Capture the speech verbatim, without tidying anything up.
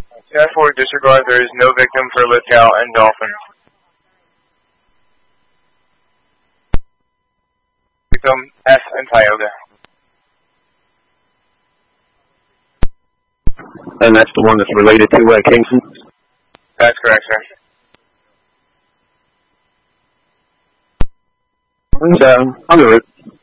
ten four, disregard, there is no victim for Lithgow and Dolphin. Victim F and Tioga. And that's the one that's related to uh, Kingston? That's correct, sir. And, uh, on the route.